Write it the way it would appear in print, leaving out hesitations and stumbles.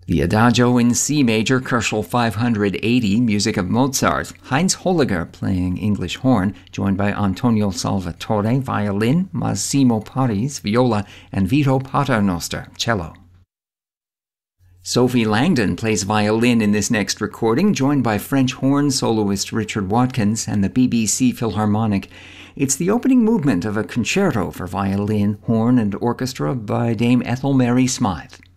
The Adagio in C major, Köchel 580, music of Mozart. Heinz Holliger playing English horn, joined by Antonio Salvatore, violin, Massimo Paris, viola, and Vito Paternoster, cello. Sophie Langdon plays violin in this next recording, joined by French horn soloist Richard Watkins and the BBC Philharmonic. It's the opening movement of a concerto for violin, horn, and orchestra by Dame Ethel Mary Smythe.